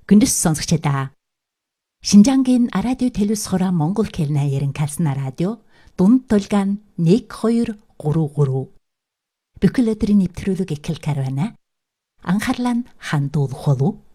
Күндс сонсогчдаа. Шинжангийн радио телевизхора Монгол хэлний ярин калсна радио дунд толгаан 1233. Бүхэл өдрийн нэвтрүүлэг эхлэх карвана. Анхаарлаа хандуулах болов.